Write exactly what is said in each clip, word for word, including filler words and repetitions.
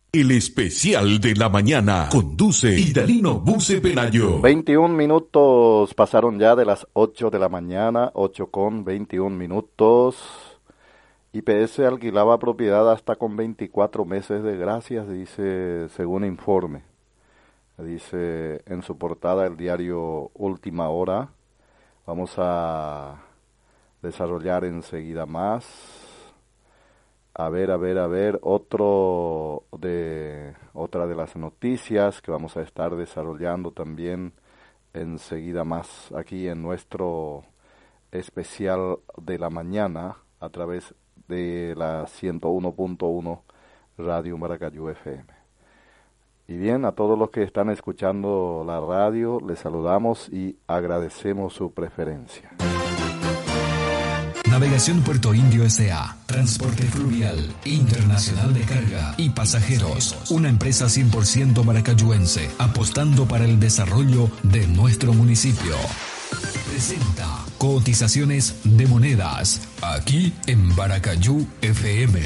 El especial de la mañana conduce Idalino Buce Penayo. veintiún minutos pasaron ya de las ocho de la mañana, ocho con veintiún minutos. I P S alquilaba propiedad hasta con veinticuatro meses de gracias, dice, según informe. Dice en su portada el diario Última Hora. Vamos a desarrollar enseguida más. A ver, a ver, a ver, otro de, otra de las noticias que vamos a estar desarrollando también enseguida más aquí en nuestro especial de la mañana a través de la ciento uno punto uno Radio Maracayú F M. Y bien, a todos los que están escuchando la radio, les saludamos y agradecemos su preferencia. Navegación Puerto Indio S A. Transporte fluvial, internacional de carga y pasajeros. Una empresa cien por ciento maracayuense, apostando para el desarrollo de nuestro municipio. Presenta cotizaciones de monedas, aquí en Maracayú F M.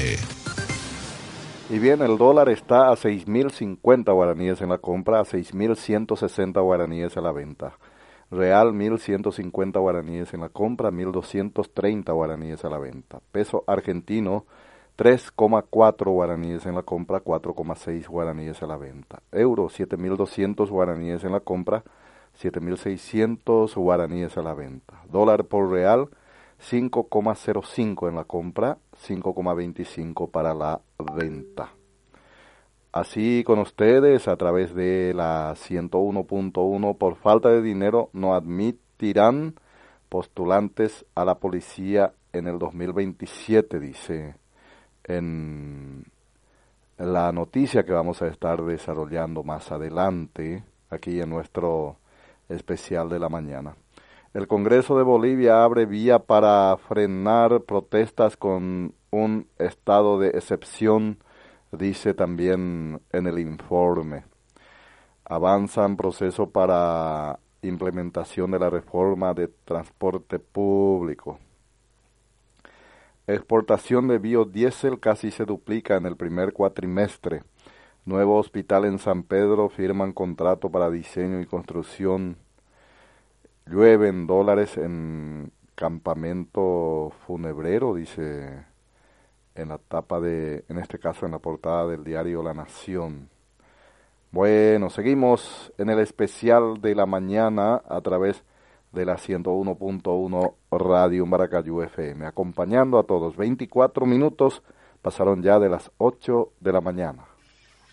Y bien, el dólar está a seis mil cincuenta guaraníes en la compra, a seis mil ciento sesenta guaraníes a la venta. Real, mil ciento cincuenta guaraníes en la compra, mil doscientos treinta guaraníes a la venta. Peso argentino, tres coma cuatro guaraníes en la compra, cuatro coma seis guaraníes a la venta. Euro, siete mil doscientos guaraníes en la compra, siete mil seiscientos guaraníes a la venta. Dólar por real, cinco coma cero cinco en la compra, cinco coma veinticinco para la venta. Así con ustedes a través de la ciento uno punto uno, por falta de dinero no admitirán postulantes a la policía en el dos mil veintisiete, dice en la noticia que vamos a estar desarrollando más adelante aquí en nuestro especial de la mañana. El Congreso de Bolivia abre vía para frenar protestas con un estado de excepción, dice también en el informe. Avanzan proceso para implementación de la reforma de transporte público. Exportación de biodiesel casi se duplica en el primer cuatrimestre. Nuevo hospital en San Pedro, firman contrato para diseño y construcción. Llueven dólares en campamento funebrero, dice en la tapa de, en este caso en la portada del diario La Nación. Bueno, seguimos en el especial de la mañana a través de la ciento uno punto uno Radio Maracayú F M, acompañando a todos. veinticuatro minutos pasaron ya de las ocho de la mañana.